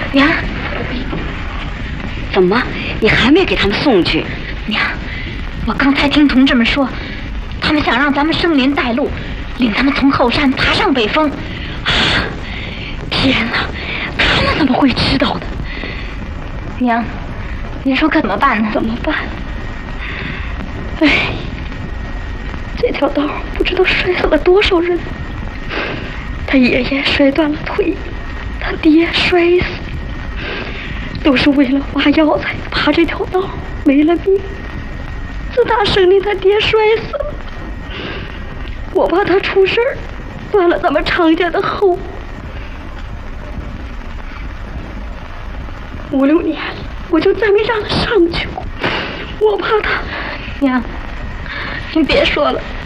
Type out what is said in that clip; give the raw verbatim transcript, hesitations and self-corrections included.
娘， 怎么，你还没给他们送去？ 娘，我刚才听同志们说，他们想让咱们生林带路，领他们从后山爬上北峰。 啊！天哪，他们怎么会知道的？ 娘，您说可怎么办呢？ 怎么办？哎，这条道不知道摔死了多少人。他爷爷摔断了腿，他爹摔死，都是为了挖药材爬这条道，没了命。自打生林，他爹摔死了，我怕他出事儿，断了咱们常家的后。五六年了，我就再没让他上去过，我怕他。 娘，您别说了，